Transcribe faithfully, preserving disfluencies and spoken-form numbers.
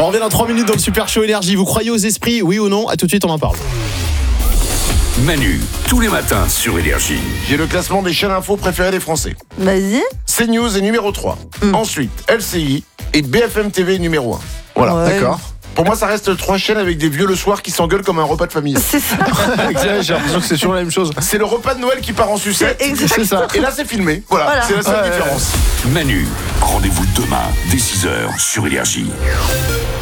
revient dans trois minutes dans le Super Show Énergie. Vous croyez aux esprits, oui ou non? À tout de suite, on en parle. Manu, tous les matins sur Énergie. J'ai le classement des chaînes info préférées des Français. Vas-y. CNews est numéro trois. Mm. Ensuite, L C I et B F M T V numéro un. Voilà, Ouais. d'accord. Pour moi, ça reste trois chaînes avec des vieux le soir qui s'engueulent comme un repas de famille. C'est ça. J'ai l'impression que c'est toujours la même chose. C'est le repas de Noël qui part en sucette. C'est exact. C'est ça. Et là, c'est filmé. Voilà, Voilà. c'est la seule Ouais, différence. Manu, rendez-vous demain dès six heures sur Énergie.